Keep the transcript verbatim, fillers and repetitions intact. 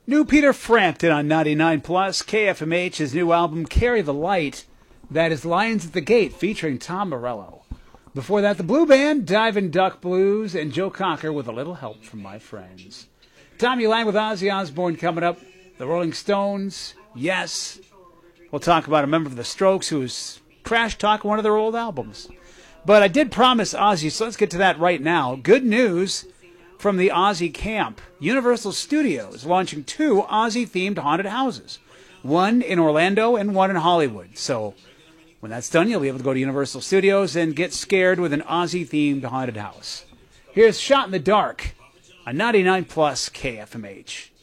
New Peter Frampton on ninety-nine plus K F M H, his new album, Carry the Light. That is Lions at the Gate, featuring Tom Morello. Before that, the Blue Band, Divin' Duck Blues, and Joe Cocker with a little help from my friends. Tommy Lang with Ozzy Osbourne coming up. The Rolling Stones, yes. We'll talk about a member of the Strokes who's crash-talking one of their old albums. But I did promise Ozzy, so let's get to that right now. Good news from the Ozzy camp. Universal Studios launching two Ozzy-themed haunted houses. One in Orlando and one in Hollywood. So when that's done, you'll be able to go to Universal Studios and get scared with an Ozzy-themed haunted house. Here's Shot in the Dark on ninety-nine plus K F M H.